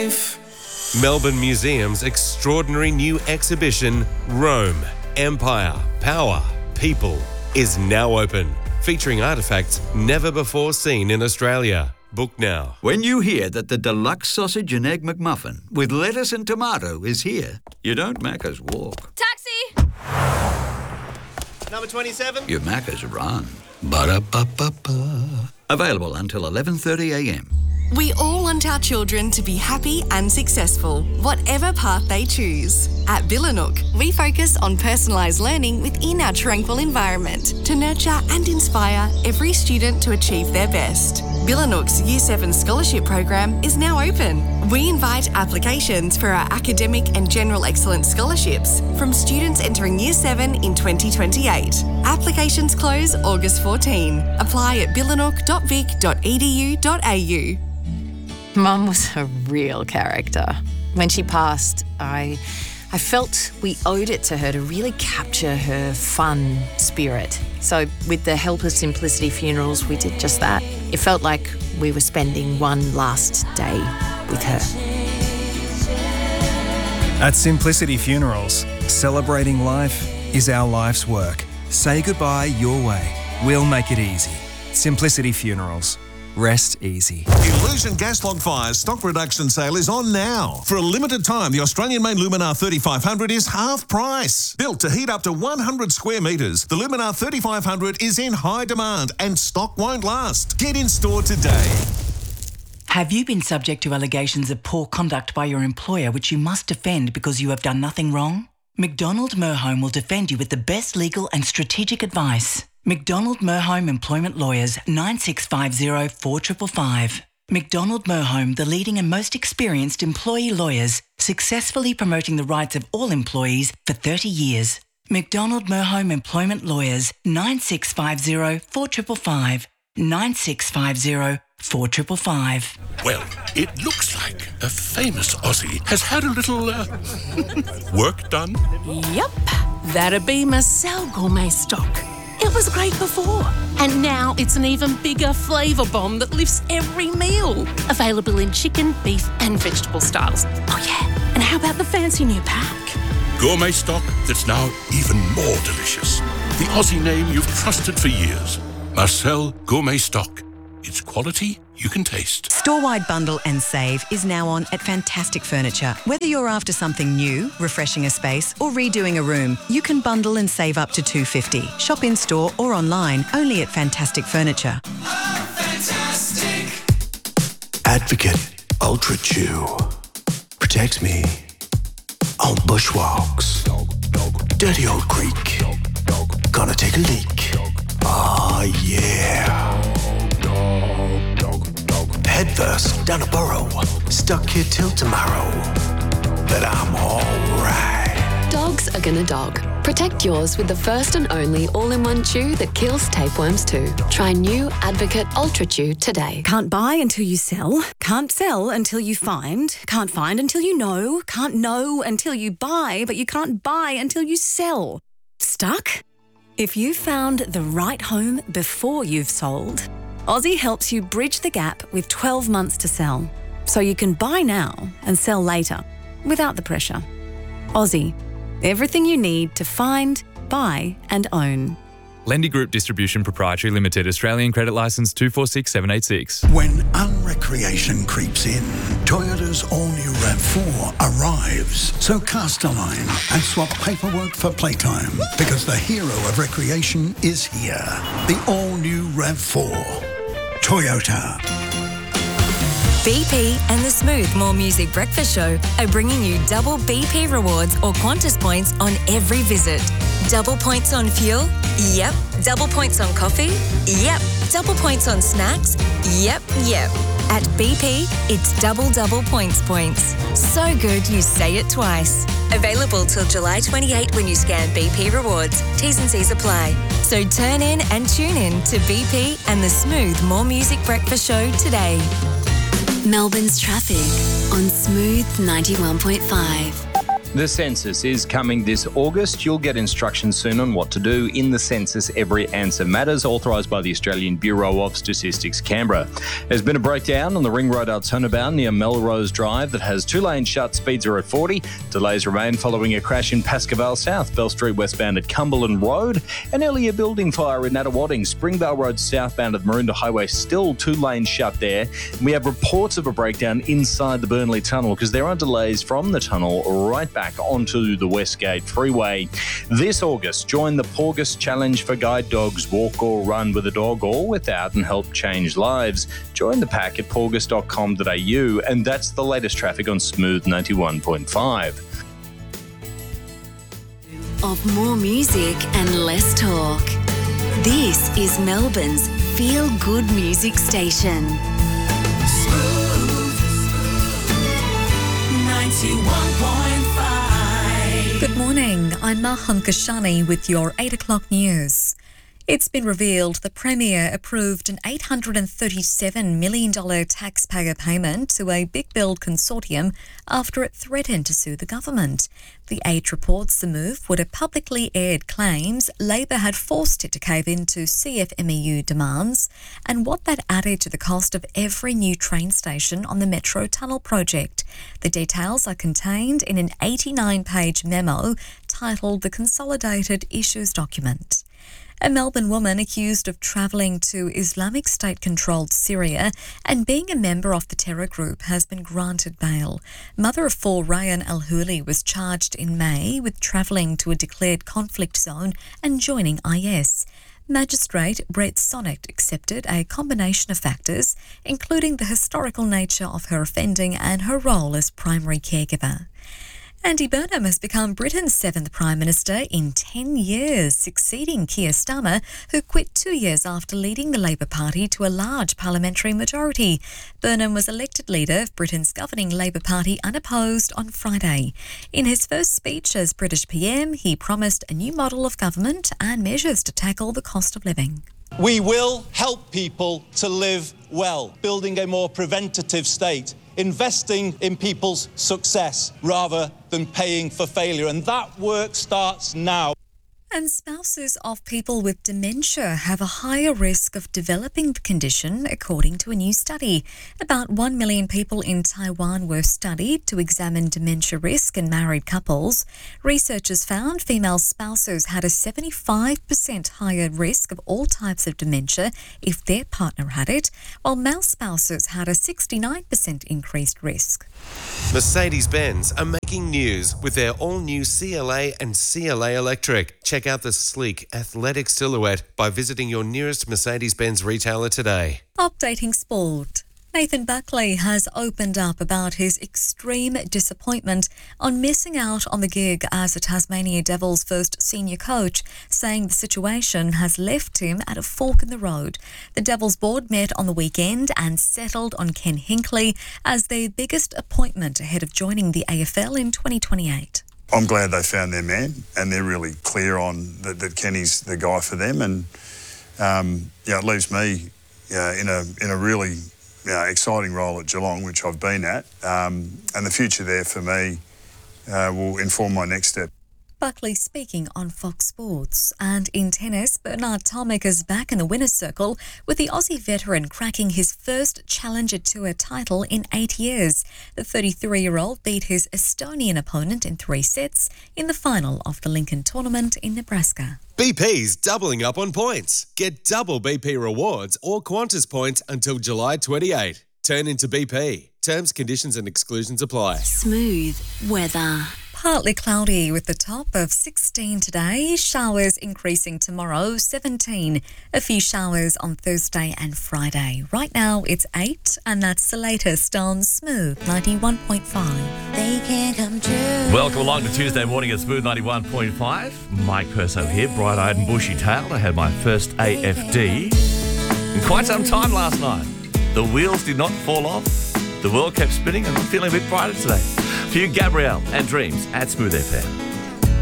life. Melbourne Museum's extraordinary new exhibition, Rome, Empire, Power, People, is now open, featuring artefacts never before seen in Australia. Book now. When you hear that the deluxe sausage and egg McMuffin with lettuce and tomato is here, you don't Macca's walk. Taxi! Number 27? You Macca's run. Ba-da-ba-ba-ba. Available until 11:30am. We all want our children to be happy and successful, whatever path they choose. At Billanook, we focus on personalised learning within our tranquil environment to nurture and inspire every student to achieve their best. Billanook's Year 7 Scholarship Program is now open. We invite applications for our academic and general excellence scholarships from students entering Year 7 in 2028. Applications close August 14. Apply at billanook.vic.edu.au. Mum was a real character. When she passed, I felt we owed it to her to really capture her fun spirit. So with the help of Simplicity Funerals, we did just that. It felt like we were spending one last day with her. At Simplicity Funerals, celebrating life is our life's work. Say goodbye your way. We'll make it easy. Simplicity Funerals. Rest easy. Illusion gas log fires stock reduction sale is on now. For a limited time, the Australian-made Luminar 3500 is half price. Built to heat up to 100 square metres, the Luminar 3500 is in high demand and stock won't last. Get in store today. Have you been subject to allegations of poor conduct by your employer which you must defend because you have done nothing wrong? McDonald Merhome will defend you with the best legal and strategic advice. McDonald Merhome Employment Lawyers, 9650 4555. McDonald Merhome, the leading and most experienced employee lawyers, successfully promoting the rights of all employees for 30 years. McDonald Merhome Employment Lawyers, 9650 4555. 9650 4555. Well, it looks like a famous Aussie has had a little work done. Yep, that'd be Marcel Gourmet Stock. It was great before, and now it's an even bigger flavour bomb that lifts every meal. Available in chicken, beef and vegetable styles. Oh yeah, and how about the fancy new pack? Gourmet stock that's now even more delicious. The Aussie name you've trusted for years. Marcel Gourmet Stock. It's quality you can taste. Store-wide bundle and save is now on at Fantastic Furniture. Whether you're after something new, refreshing a space or redoing a room, you can bundle and save up to $250. Shop in store or online, only at Fantastic Furniture. Fantastic. Advocate Ultra Chew protects me on bushwalks. Dirty old creek. Gonna take a leak. Ah, yeah. Headfirst down a burrow, stuck here till tomorrow, but I'm alright. Dogs are gonna dog. Protect yours with the first and only all-in-one chew that kills tapeworms too. Try new Advocate Ultra Chew today. Can't buy until you sell. Can't sell until you find. Can't find until you know. Can't know until you buy, but you can't buy until you sell. Stuck? If you found the right home before you've sold, Aussie helps you bridge the gap with 12 months to sell, so you can buy now and sell later, without the pressure. Aussie, everything you need to find, buy and own. Lendy Group Distribution Proprietary Limited, Australian Credit Licence 246786. When unrecreation creeps in, Toyota's all-new RAV4 arrives. So cast a line and swap paperwork for playtime, because the hero of recreation is here. The all-new RAV4. Toyota. BP and the Smooth More Music Breakfast Show are bringing you double BP rewards or Qantas points on every visit. Double points on fuel? Yep. Double points on coffee? Yep. Double points on snacks? Yep. At BP, it's double points. So good you say it twice. Available till July 28 when you scan BP rewards. T's and C's apply. So turn in and tune in to BP and the Smooth More Music Breakfast Show today. Melbourne's traffic on Smooth 91.5. The census is coming this August. You'll get instructions soon on what to do in the census. Every answer matters, authorised by the Australian Bureau of Statistics, Canberra. There's been a breakdown on the Ring Road Altona bound near Melrose Drive that has 2 lanes shut, speeds are at 40. Delays remain following a crash in Pascoe South, Bell Street westbound at Cumberland Road. An earlier building fire in Nunawading, Springvale Road southbound at Maroondah Highway, still 2 lanes shut there. We have reports of a breakdown inside the Burnley Tunnel because there are delays from the tunnel right back onto the Westgate Freeway. This August, join the Porgus Challenge for Guide Dogs. Walk or run with a dog or without and help change lives. Join the pack at porgus.com.au, and that's the latest traffic on Smooth 91.5. Of more music and less talk. This is Melbourne's Feel Good Music Station. Smooth 91.5. Good morning, I'm Maham Kashani with your 8 o'clock news. It's been revealed the Premier approved an $837 million taxpayer payment to a Big Build consortium after it threatened to sue the government. The Age reports the move would have publicly aired claims Labor had forced it to cave into CFMEU demands and what that added to the cost of every new train station on the Metro Tunnel project. The details are contained in an 89-page memo titled the Consolidated Issues Document. A Melbourne woman accused of travelling to Islamic State-controlled Syria and being a member of the terror group has been granted bail. Mother of 4 Ryan Al-Huli was charged in May with travelling to a declared conflict zone and joining IS. Magistrate Brett Sonnet accepted a combination of factors, including the historical nature of her offending and her role as primary caregiver. Andy Burnham has become Britain's 7th Prime Minister in 10 years, succeeding Keir Starmer, who quit 2 years after leading the Labor Party to a large parliamentary majority. Burnham was elected leader of Britain's governing Labor Party unopposed on Friday. In his first speech as British PM, he promised a new model of government and measures to tackle the cost of living. We will help people to live well, building a more preventative state, investing in people's success rather than paying for failure. And that work starts now. And spouses of people with dementia have a higher risk of developing the condition, according to a new study. About 1 million people in Taiwan were studied to examine dementia risk in married couples. Researchers found female spouses had a 75% higher risk of all types of dementia if their partner had it, while male spouses had a 69% increased risk. Mercedes-Benz are making news with their all-new CLA and CLA Electric. Check out the sleek, athletic silhouette by visiting your nearest Mercedes-Benz retailer today. Updating sport. Nathan Buckley has opened up about his extreme disappointment on missing out on the gig as the Tasmania Devils' first senior coach, saying the situation has left him at a fork in the road. The Devils board met on the weekend and settled on Ken Hinkley as their biggest appointment ahead of joining the AFL in 2028. I'm glad they found their man, and they're really clear on that Kenny's the guy for them, and it leaves me in a really exciting role at Geelong, which I've been at, and the future there for me will inform my next step. Buckley speaking on Fox Sports. And in tennis, Bernard Tomic is back in the winner's circle, with the Aussie veteran cracking his first Challenger Tour title in 8 years. The 33-year-old beat his Estonian opponent in 3 sets in the final of the Lincoln Tournament in Nebraska. BP's doubling up on points. Get double BP rewards or Qantas points until July 28. Turn into BP. Terms, conditions and exclusions apply. Smooth weather. Partly cloudy with the top of 16 today. Showers increasing tomorrow, 17. A few showers on Thursday and Friday. Right now it's 8, and that's the latest on Smooth 91.5. They can't come true. Welcome along to Tuesday morning at Smooth 91.5. Mike Perso here, bright-eyed and bushy-tailed. I had my first AFD in quite some time last night. The wheels did not fall off. The world kept spinning, and I'm feeling a bit brighter today. For you, Gabrielle and Dreams at Smooth FM.